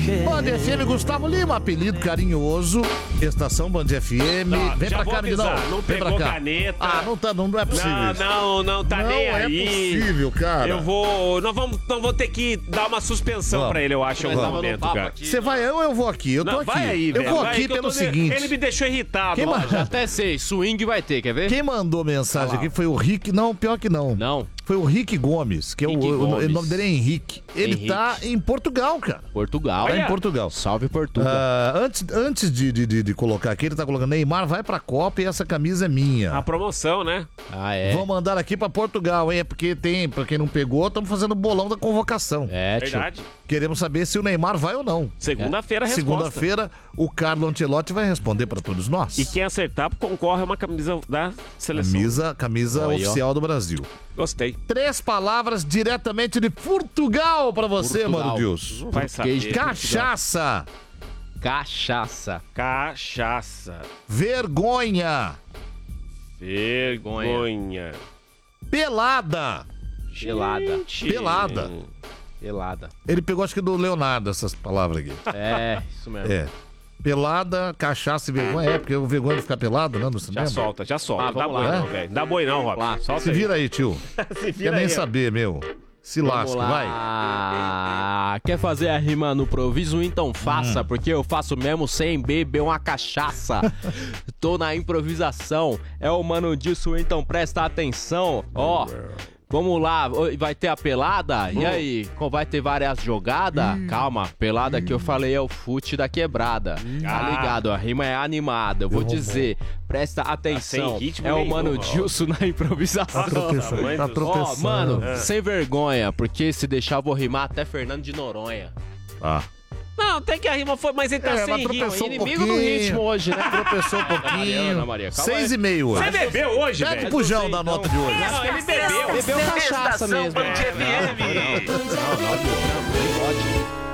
Band FM, Gustavo Lima, apelido carinhoso. Estação Band FM. Vem pra cá, menino. Não Vem pra pegou cá. caneta. Ah, não é possível. Não, tá nem aí. Não é possível, cara. Nós vamos ter que dar uma suspensão pra ele, eu acho, em algum momento, cara. Você vai ou eu vou aqui? Eu tô aqui. Vai aí, velho. Eu vou aqui pelo seguinte. Ele me deixou irritado. Quem Já até sei, swing vai ter, quer ver? Quem mandou mensagem aqui foi o Rick. Não, pior que não. Não. Foi o Rick Gomes, que Rick o Gomes. nome dele é Henrique. Ele tá em Portugal, cara. Portugal. Tá em Portugal. Salve Portugal. Antes de colocar aqui, ele tá colocando Neymar vai pra Copa e essa camisa é minha. A promoção, né? Ah, é? Vou mandar aqui pra Portugal, hein? É porque tem, pra quem não pegou, estamos fazendo o bolão da convocação. É, tio. Verdade. Queremos saber se o Neymar vai ou não. Segunda-feira a resposta. Segunda-feira, o Carlo Ancelotti vai responder pra todos nós. E quem acertar concorre a uma camisa da seleção. Camisa Aí, ó. oficial do Brasil. Gostei. 3 palavras diretamente de Portugal pra você, Portugal. mano Deus. Não vai Português saber. de- Cachaça, Cachaça. Cachaça. vergonha, Vergonha. pelada. Gelada. Pelada. Gelada. Ele pegou, acho que do Leonardo, essas palavras aqui. É, isso mesmo. É. Pelada, cachaça e vergonha. É, porque o vergonha de ficar pelado, né? No Já cinema. solta, já solta. Ah, Não dá vamos boi lá. não, velho. Dá boi não, Rob. Lá. Solta Se aí. vira aí, tio. Se Quer vira nem aí. saber, meu. Se lasca, vai. Vai. Quer fazer a rima no improviso? Então faça, porque eu faço mesmo sem beber uma cachaça. Tô na improvisação. É o Mano Disso, então presta atenção. Ó. Vamos lá, vai ter a pelada? E aí, vai ter várias jogadas? Calma, pelada que eu falei é o fute da quebrada. Tá ligado? A rima é animada. Eu vou dizer, presta atenção. sem ritmo É o nenhum, Mano ó. Dilson na improvisação. Tá tropeçando, mãe tá do- tropeçando. Ó, mano, sem vergonha, porque se deixar eu vou rimar até Fernando de Noronha. Ah. Não, até que a rima foi, mas ele tá É, sem mas ritmo. tropeçou um Inimigo do pouquinho. ritmo hoje, né? Tropeçou um Ana pouquinho. Maria, calma aí. 6,5 hoje. Você bebeu hoje, Pega o velho? pujão da nota de hoje. Não, ele bebeu. Bebeu cachaça mesmo. Band FM. Não, não, não, não, não, não, não, não, não, não, não, não, não, não, não,